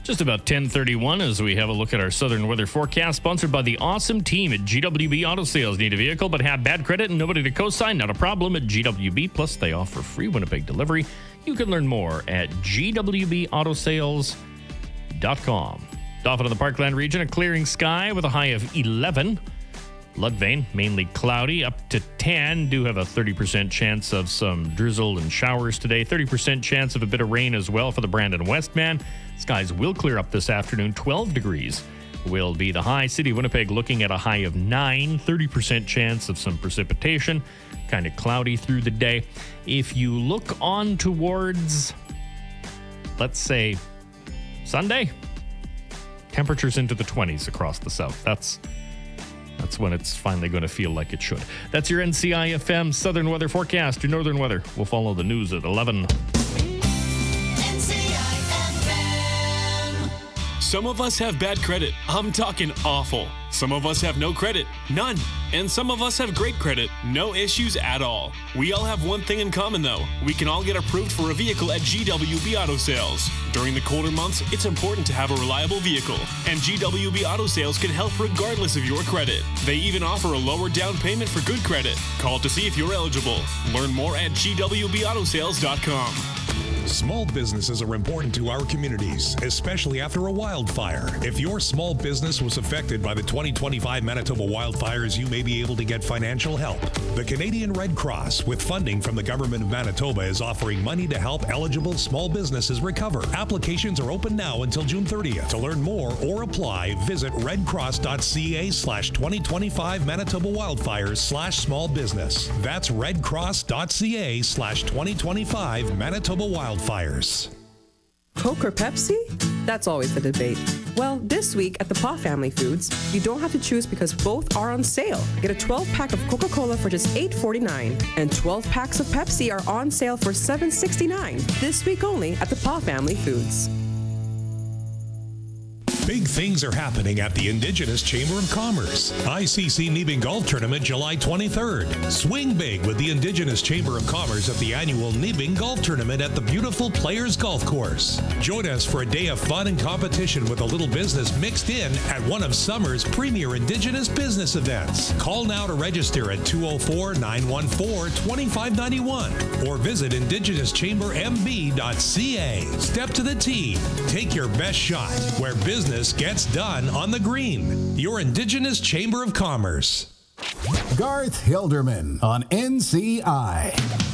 Just about 10:31 as we have a look at our southern weather forecast, sponsored by the awesome team at GWB Auto Sales. Need a vehicle but have bad credit and nobody to co-sign? Not a problem at GWB. Plus, they offer free Winnipeg delivery. You can learn more at gwbautosales.com. Dauphin of the Parkland region, a clearing sky with a high of 11. Ludvane, mainly cloudy, up to 10. Do have a 30% chance of some drizzle and showers today. 30% chance of a bit of rain as well for the Brandon Westman. Skies will clear up this afternoon. 12 degrees will be the high. City of Winnipeg looking at a high of 9. 30% chance of some precipitation. Kind of cloudy through the day. If you look on towards, let's say, Sunday, temperatures into the 20s across the south. That's when it's finally going to feel like it should. That's your NCIFM Southern Weather Forecast. Your Northern Weather will follow the news at 11. NCIFM. Some of us have bad credit. I'm talking awful. Some of us have no credit. None. And some of us have great credit. No issues at all. We all have one thing in common, though. We can all get approved for a vehicle at GWB Auto Sales. During the colder months, it's important to have a reliable vehicle. And GWB Auto Sales can help regardless of your credit. They even offer a lower down payment for good credit. Call to see if you're eligible. Learn more at gwbautosales.com. Small businesses are important to our communities, especially after a wildfire. If your small business was affected by the 2025 Manitoba wildfires, you may be able to get financial help. The Canadian Red Cross, with funding from the Government of Manitoba, is offering money to help eligible small businesses recover. Applications are open now until June 30th. To learn more or apply, visit redcross.ca/2025 Manitoba Wildfires/small business. That's redcross.ca/2025 Manitoba Wildfires. Coke or Pepsi? That's always the debate. Well, this week at the Paw Family Foods, you don't have to choose because both are on sale. Get a 12-pack of Coca-Cola for just $8.49, and 12 packs of Pepsi are on sale for $7.69. This week only at the Paw Family Foods. Big things are happening at the Indigenous Chamber of Commerce. ICC Nebing Golf Tournament, July 23rd. Swing big with the Indigenous Chamber of Commerce at the annual Nebing Golf Tournament at the beautiful Players Golf Course. Join us for a day of fun and competition with a little business mixed in at one of summer's premier Indigenous business events. Call now to register at 204-914-2591 or visit indigenouschambermb.ca. Step to the tee. Take your best shot where business gets done on the green. Your Indigenous Chamber of Commerce. Garth Hilderman on NCI.